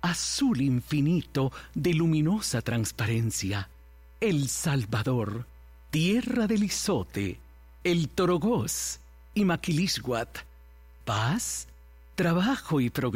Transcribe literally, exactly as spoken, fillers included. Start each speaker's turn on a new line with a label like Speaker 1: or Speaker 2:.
Speaker 1: azul infinito de luminosa transparencia. El Salvador, tierra del Izote, el Torogoz y Maquilisguat. Paz, trabajo y progreso.